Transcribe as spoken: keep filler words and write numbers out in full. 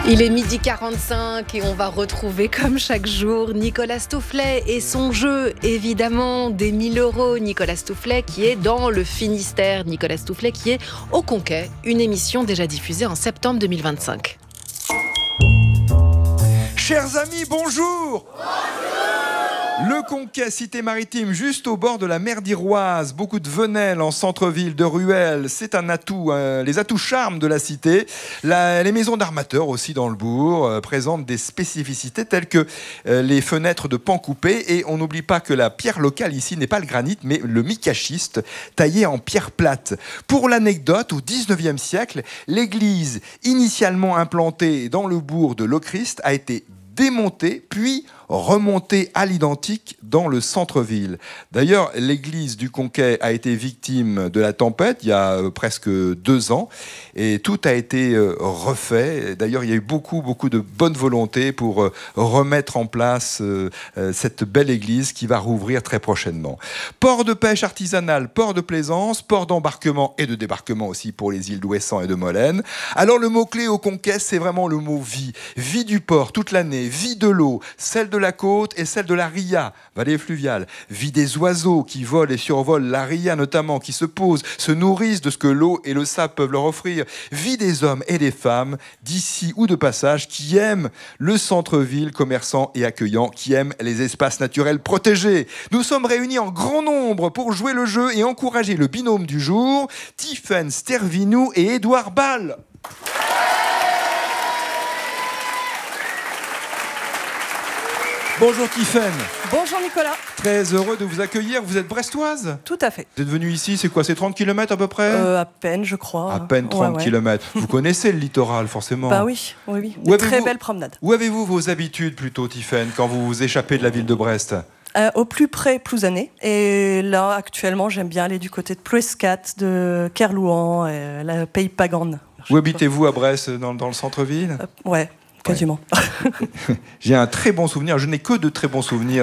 Il est midi quarante-cinq et on va retrouver comme chaque jour Nicolas Stoufflet et son jeu évidemment des mille euros. Nicolas Stoufflet qui est dans le Finistère, Nicolas Stoufflet qui est au Conquet, une émission déjà diffusée en septembre deux mille vingt-cinq. Chers amis, bonjour. Le Conquet, cité maritime, juste au bord de la mer d'Iroise. Beaucoup de venelles en centre-ville, de ruelles. C'est un atout, euh, les atouts charmes de la cité. La, les maisons d'armateurs aussi dans le bourg euh, présentent des spécificités telles que euh, les fenêtres de pans coupés. Et on n'oublie pas que la pierre locale ici n'est pas le granit, mais le micachiste taillé en pierre plate. Pour l'anecdote, au dix-neuvième siècle, l'église initialement implantée dans le bourg de Lochrist a été démontée, puis remontée à l'identique dans le centre-ville. D'ailleurs, l'église du Conquet a été victime de la tempête il y a euh, presque deux ans et tout a été euh, refait. D'ailleurs, il y a eu beaucoup, beaucoup de bonne volonté pour euh, remettre en place euh, euh, cette belle église qui va rouvrir très prochainement. Port de pêche artisanal, port de plaisance, port d'embarquement et de débarquement aussi pour les îles d'Ouessant et de Molène. Alors, le mot-clé au Conquet, c'est vraiment le mot vie. Vie du port toute l'année, vie de l'eau, celle de la côte et celle de la Ria, vallée fluviale. Vie des oiseaux qui volent et survolent la Ria notamment, qui se posent, se nourrissent de ce que l'eau et le sable peuvent leur offrir. Vie des hommes et des femmes d'ici ou de passage qui aiment le centre-ville commerçant et accueillant, qui aiment les espaces naturels protégés. Nous sommes réunis en grand nombre pour jouer le jeu et encourager le binôme du jour, Tiffaine Stervinou et Édouard Ball. Bonjour Tiffaine. Bonjour Nicolas. Très heureux de vous accueillir. Vous êtes brestoise ? Tout à fait. Vous êtes venue ici, c'est quoi ? C'est trente kilomètres à peu près ? euh, À peine, je crois. À peine trente ouais, ouais. kilomètres. Vous connaissez le littoral, forcément ? Bah oui, oui, oui. Où Une très avez-vous- belle promenade. Où avez-vous vos habitudes plutôt, Tiffaine, quand vous vous échappez de la ville de Brest ? Euh, au plus près, Plouzané. Et là, actuellement, j'aime bien aller du côté de Plouescat, de Kerlouan, et la Pays Pagande. Où habitez-vous à Brest, dans, dans le centre-ville ? Euh, ouais, quasiment. J'ai un très bon souvenir, je n'ai que de très bons souvenirs